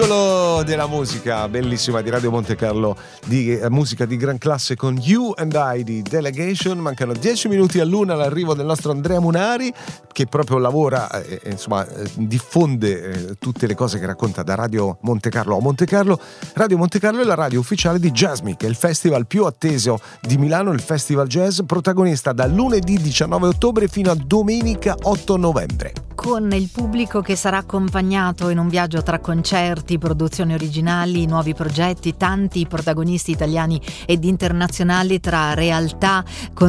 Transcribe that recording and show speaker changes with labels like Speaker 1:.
Speaker 1: l'angolo della musica bellissima di Radio Monte Carlo, di musica di gran classe con You and I di Delegation. Mancano 10 minuti all'una all'arrivo del nostro Andrea Munari, che proprio lavora, insomma, diffonde tutte le cose che racconta da Radio Monte Carlo a Monte Carlo. Radio Monte Carlo è la radio ufficiale di Jazzmic, è il festival più atteso di Milano, il Festival Jazz, protagonista da lunedì 19 ottobre fino a domenica 8 novembre.
Speaker 2: Con il pubblico che sarà accompagnato in un viaggio tra concerti, produzioni originali, nuovi progetti, tanti protagonisti italiani ed internazionali tra realtà,